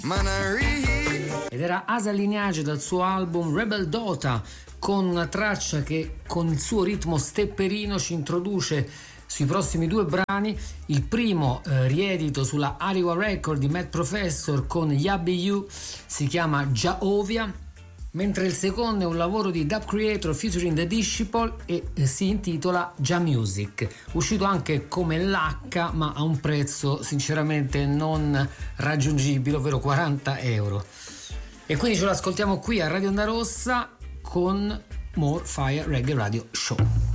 Ed era Asa Lineage dal suo album Rebel Dota, con una traccia che con il suo ritmo stepperino ci introduce sui prossimi due brani. Il primo riedito sulla Ariwa Record di Matt Professor con Yabby You si chiama Jaovia, mentre il secondo è un lavoro di Dub Creator featuring The Disciple e si intitola Ja Music, uscito anche come l'H ma a un prezzo sinceramente non raggiungibile, ovvero 40 euro. E quindi ce l'ascoltiamo qui a Radio Onda Rossa con More Fire Reggae Radio Show.